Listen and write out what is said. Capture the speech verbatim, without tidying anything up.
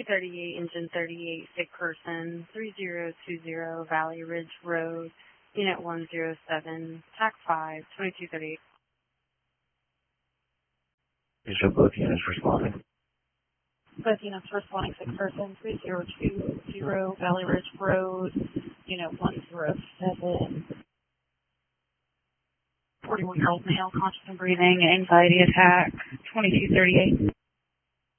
twenty-two thirty-eight, engine thirty-eight, sick person, three zero two zero Valley Ridge Road, unit one zero seven, T A C five, twenty-two thirty-eight. You show both units responding. Both units responding, sick person, three zero two zero Valley Ridge Road, unit one zero seven. forty-one-year-old male, conscious and breathing, anxiety attack, twenty-two thirty-eight.